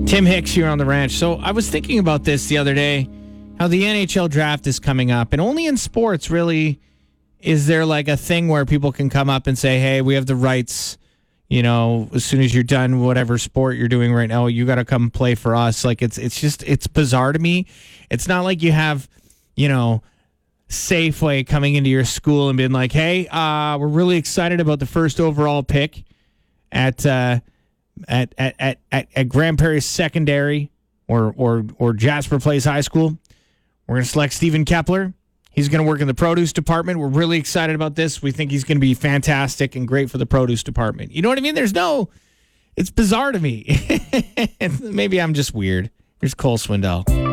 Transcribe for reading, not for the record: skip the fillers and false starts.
Tim Hicks here on the ranch. So I was thinking about this the other day, how the NHL draft is coming up, and only in sports really is there like a thing where people can come up and say, hey, we have the rights, as soon as you're done whatever sport you're doing right now, you got to come play for us. Like it's bizarre to me. It's not like you have, Safeway coming into your school and being like, hey, we're really excited about the first overall pick at Grand Prairie Secondary or Jasper Place High School. We're going to select Stephen Kepler. He's going to work in the produce department. We're really excited about this. We think he's going to be fantastic and great for the produce department. You know what I mean? It's bizarre to me. Maybe I'm just weird. Here's Cole Swindell.